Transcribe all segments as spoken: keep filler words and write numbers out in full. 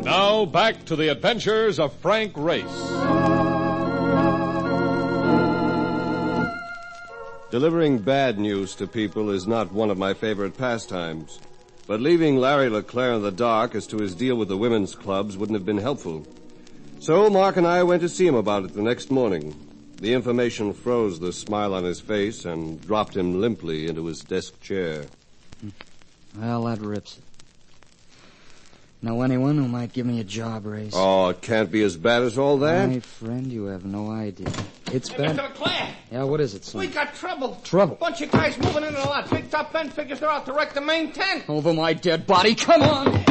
Now, back to the adventures of Frank Race. Delivering bad news to people is not one of my favorite pastimes. But leaving Larry LeClaire in the dark as to his deal with the women's clubs wouldn't have been helpful. So Mark and I went to see him about it the next morning. The information froze the smile on his face and dropped him limply into his desk chair. Well, that rips it. Know anyone who might give me a job, Race? Oh, it can't be as bad as all that. My friend, you have no idea. It's Hey, bad. Mister LeClaire. Yeah, what is it, son? We got trouble. Trouble? Bunch of guys moving in the lot. Big top end figures they're out to wreck the main tent. Over my dead body. Come on!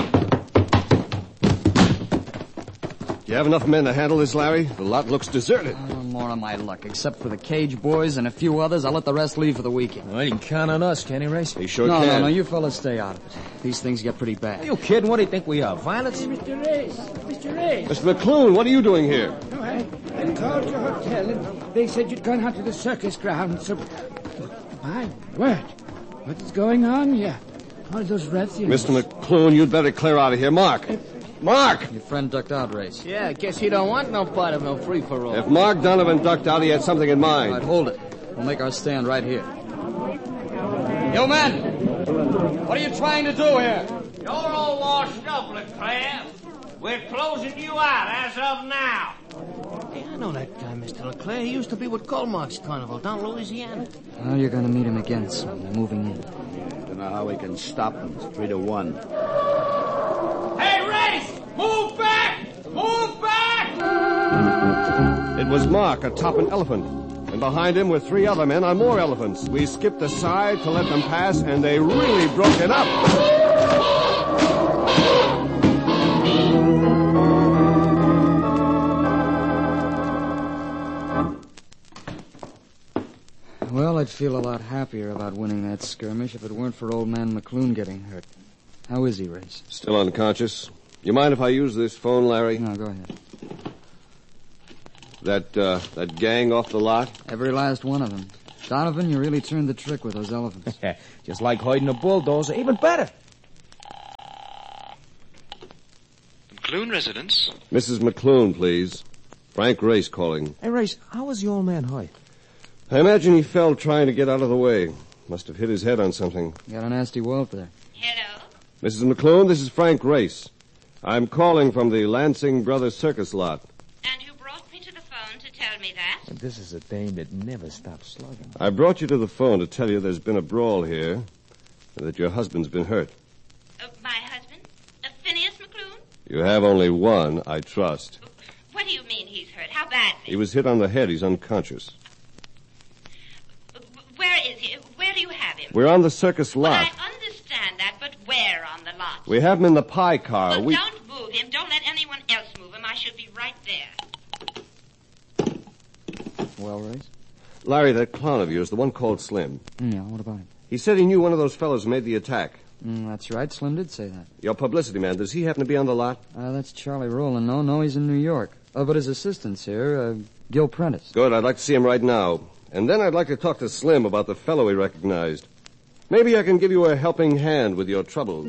Do you have enough men to handle this, Larry? The lot looks deserted. Oh, more of my luck. Except for the Cage boys and a few others, I'll let the rest leave for the weekend. Well, he can count on us, can he, Race? He sure no, can. no, no, you fellas stay out of it. These things get pretty bad. Are you kidding? What do you think we are, violets? Mister Race, Mister Race. Mister McClune, what are you doing here? Oh, I, I called your hotel, and they said you'd gone out to the circus grounds, so... My word. What is going on here? All those rats... Mister McClune, you'd better clear out of here. Mark! Mark! Your friend ducked out, Race. Yeah, I guess he don't want no part of no free-for-all. If Mark Donovan ducked out, he had something in mind. All right, hold it. We'll make our stand right here. You men! What are you trying to do here? You're all washed up, LeClaire. We're closing you out as of now. Hey, I know that guy, Mister LeClaire. He used to be with Goldmark's Carnival down Louisiana. Well, you're going to meet him again soon. They're moving in. Don't know how we can stop them. It's three to one. Hey, Race! Move back! Move back! It was Mark atop an elephant, and behind him were three other men on more elephants. We skipped aside to let them pass, and they really broke it up. Well, I'd feel a lot happier about winning that skirmish if it weren't for old man McClune getting hurt. How is he, Race? Still unconscious. You mind if I use this phone, Larry? No, go ahead. That, uh, that gang off the lot? Every last one of them. Donovan, you really turned the trick with those elephants. Just like hiding a bulldozer, even better. McClune residence? Missus McClune, please. Frank Race calling. Hey, Race, how was the old man hurt? I imagine he fell trying to get out of the way. Must have hit his head on something. Got a nasty welt there. Hello? Missus McClune, this is Frank Race. I'm calling from the Lansing Brothers Circus lot. And who brought me to the phone to tell me that? This is a dame that never stops slugging. I brought you to the phone to tell you there's been a brawl here and that your husband's been hurt. Uh, my husband? Uh, Phineas McClune? You have only one, I trust. What do you mean he's hurt? How badly? He was hit on the head. He's unconscious. Uh, where is he? Where do you have him? We're on the circus Well, lot. I understand that, but where on the lot? We have him in the pie car. Well, we... don't move him. Don't let anyone else move him. I should be right there. Well, Race? Larry, that clown of yours, the one called Slim. Mm, yeah, what about him? He said he knew one of those fellows who made the attack. Mm, that's right. Slim did say that. Your publicity man, does he happen to be on the lot? Uh, that's Charlie Rowland. No, no, he's in New York. Uh, but his assistant's here, uh, Gil Prentice. Good, I'd like to see him right now. And then I'd like to talk to Slim about the fellow he recognized. Maybe I can give you a helping hand with your troubles.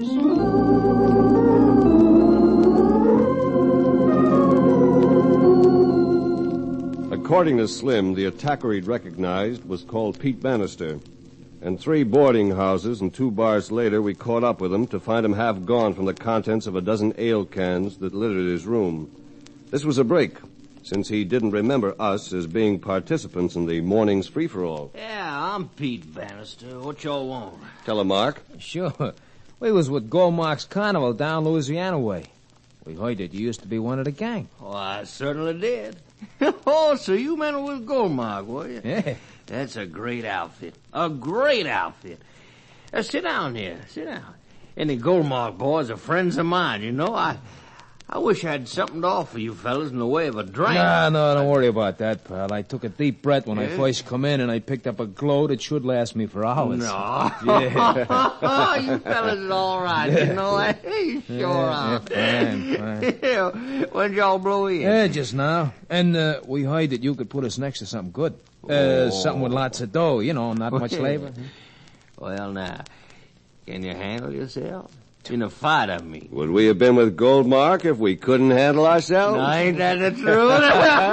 According to Slim, the attacker he'd recognized was called Pete Bannister. And three boarding houses and two bars later, we caught up with him to find him half gone from the contents of a dozen ale cans that littered his room. This was a break, since he didn't remember us as being participants in the morning's free-for-all. Yeah, I'm Pete Bannister. What y'all want? Tell him, Mark. Sure. We was with Goldmark's Carnival down Louisiana way. We heard that you used to be one of the gang. Oh, I certainly did. Oh, so you men were with Goldmark, were you? Yeah. That's a great outfit. A great outfit. Uh, sit down here. Sit down. Any Goldmark boys are friends of mine, you know. I I wish I had something to offer you fellas in the way of a drink. No, no, don't worry about that, pal. I took a deep breath when Yeah? I first come in, and I picked up a glow that should last me for hours. No. Yeah. You fellas are all right, you know. Hey, sure Yeah, are. yeah, fine, fine. Yeah, when'd y'all blow in? Yeah, just now. And uh, we heard that you could put us next to something good. Uh, Oh. Something with lots of dough, you know, not much labor. Well, now, can you handle yourself? In a fight, I mean. Would we have been with Goldmark if we couldn't handle ourselves? Now, ain't that the truth?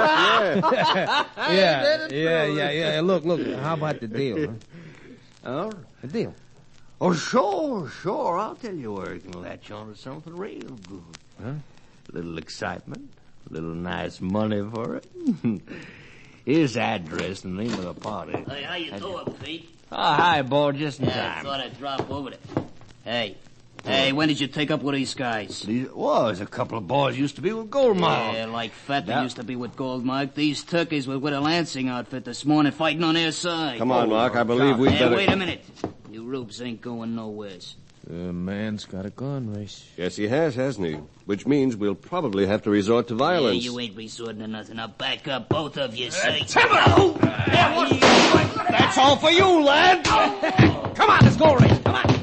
Yeah, yeah, yeah, yeah. Look, look. How about the deal? Huh? Oh, The deal. oh, sure, sure. I'll tell you where you can latch on to something real good. Huh? A little excitement, a little nice money for it. Here's the address and the name of the party. Hey, how you doing, Pete? Oh, hi, boy, just in Yeah, I time. thought I'd drop over there. Hey, hey, when did you take up with these guys? These, well, there's a couple of boys used to be with Goldmouth. Yeah, like Fetter Yeah. used to be with Goldmark. These turkeys were with a Lansing outfit this morning fighting on their side. Come on, Mark. I believe we'd Hey, better... wait a minute. You rubes ain't going nowhere. The man's got a gun, Race. Yes, he has, hasn't he? Which means we'll probably have to resort to violence. Yeah, you ain't resorting to nothing. I'll back up, both of you, say. That's all for you, lad. Come on, let's go, Race. Come on.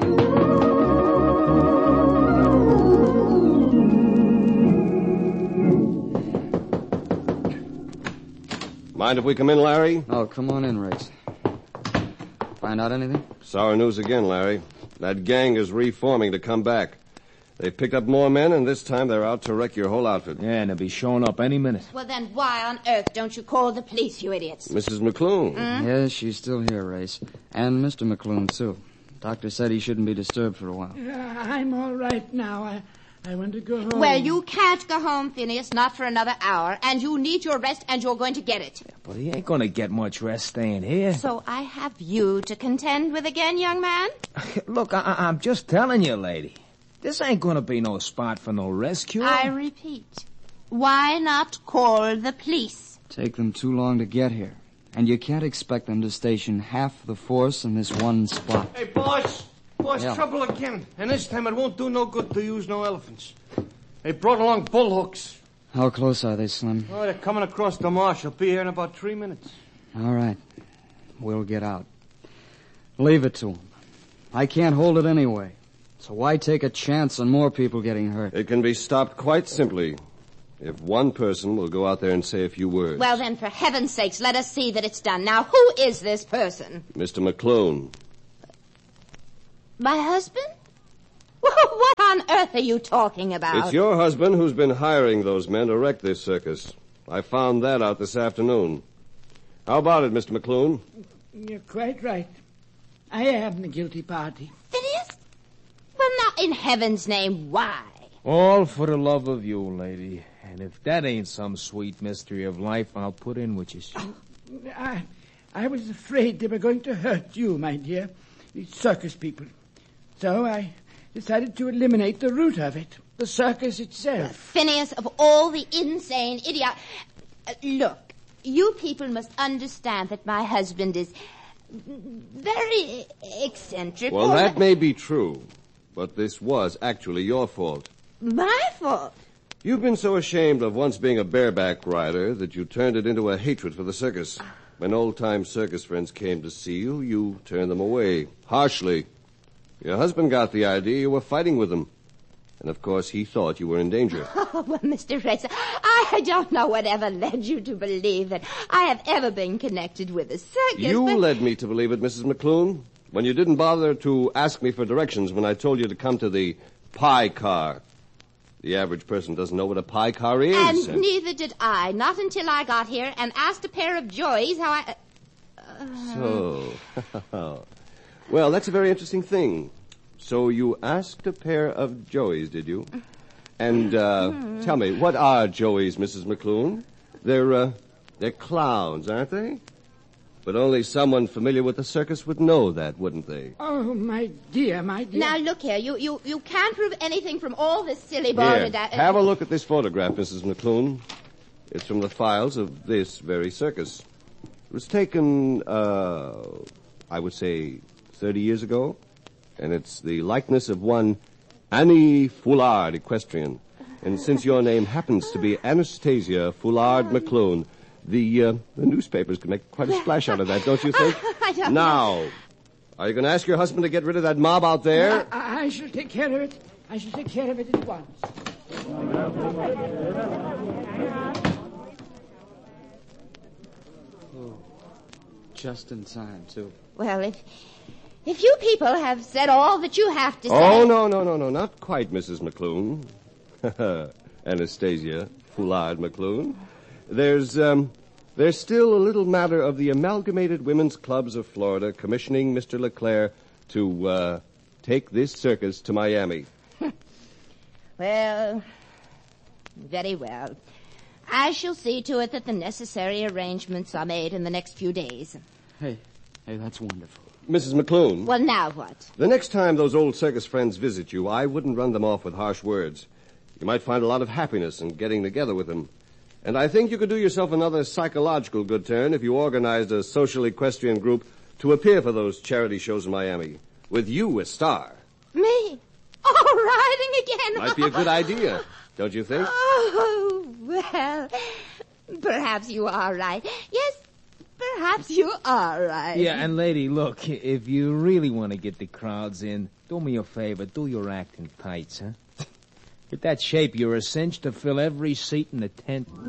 Mind if we come in, Larry? Oh, come on in, Race. Find out anything? Sour news again, Larry. That gang is reforming to come back. They've picked up more men, and this time they're out to wreck your whole outfit. Yeah, and they'll be showing up any minute. Well, then why on earth don't you call the police, you idiots? Missus McClune. Mm? Yes, she's still here, Race. And Mister McClune, too. Doctor said he shouldn't be disturbed for a while. Uh, I'm all right now. I, I want to go home. Well, you can't go home, Phineas, not for another hour, and you need your rest, and you're going to get it. But he ain't gonna get much rest staying here. So I have you to contend with again, young man? Look, I- I- I'm just telling you, lady. This ain't gonna be no spot for no rescue. I repeat, why not call the police? Take them too long to get here. And you can't expect them to station half the force in this one spot. Hey, boss. Boss, Yeah. trouble again. And this time it won't do no good to use no elephants. They brought along bull hooks. How close are they, Slim? Oh, they're coming across the marsh. They'll be here in about three minutes. All right. We'll get out. Leave it to them. I can't hold it anyway. So why take a chance on more people getting hurt? It can be stopped quite simply if one person will go out there and say a few words. Well, then, for heaven's sakes, let us see that it's done. Now, who is this person? Mister McClune. My husband? What on earth are you talking about? It's your husband who's been hiring those men to wreck this circus. I found that out this afternoon. How about it, Mister McClune? You're quite right. I am the guilty party. Phineas? Well, now, in heaven's name, why? All for the love of you, lady. And if that ain't some sweet mystery of life, I'll put in with you. I, I was afraid they were going to hurt you, my dear. These circus people. So I decided to eliminate the root of it. The circus itself. Phineas, of all the insane idiot... Uh, look, you people must understand that my husband is very eccentric. Well, All that the- may be true, but this was actually your fault. My fault? You've been so ashamed of once being a bareback rider that you turned it into a hatred for the circus. When old-time circus friends came to see you, you turned them away, harshly. Your husband got the idea you were fighting with them. And, of course, he thought you were in danger. Oh, well, Mister Racer, I don't know whatever led you to believe that I have ever been connected with a circus. You but... led me to believe it, Missus McClune, when you didn't bother to ask me for directions when I told you to come to the pie car. The average person doesn't know what a pie car is. And, and neither did I, not until I got here and asked a pair of joys how I... Uh... So, well, that's a very interesting thing. So you asked a pair of joeys, did you? And, uh, mm-hmm. tell me, what are joeys, Missus McClune? They're, uh, they're clowns, aren't they? But only someone familiar with the circus would know that, wouldn't they? Oh, my dear, my dear. Now, look here, you, you, you can't prove anything from all this silly Here, balderdash. have a look at this photograph, Missus McClune. It's from the files of this very circus. It was taken, uh, I would say, thirty years ago. And it's the likeness of one Annie Foulard, equestrian. And since your name happens to be Anastasia Foulard McClune, the, uh, the newspapers can make quite a splash out of that, don't you think? I don't Now, are you going to ask your husband to get rid of that mob out there? I, I shall take care of it. I shall take care of it at once. Oh, just in time, too. Well, if If you people have said all that you have to say... Oh, no, no, no, no, not quite, Missus McClune. Anastasia Foulard McClune. There's, um, there's still a little matter of the Amalgamated Women's Clubs of Florida commissioning Mister LeClaire to, uh, take this circus to Miami. Well, very well. I shall see to it that the necessary arrangements are made in the next few days. Hey, hey, that's wonderful. Missus McClune. Well, now what? The next time those old circus friends visit you, I wouldn't run them off with harsh words. You might find a lot of happiness in getting together with them. And I think you could do yourself another psychological good turn if you organized a social equestrian group to appear for those charity shows in Miami, with you a star. Me? Oh, riding again? Might be a good idea, don't you think? Oh, well, perhaps you are right. Yes, perhaps you are right. Yeah, and lady, look, if you really want to get the crowds in, do me a favor, do your acting tights, huh? Get that shape, you're a cinch to fill every seat in the tent.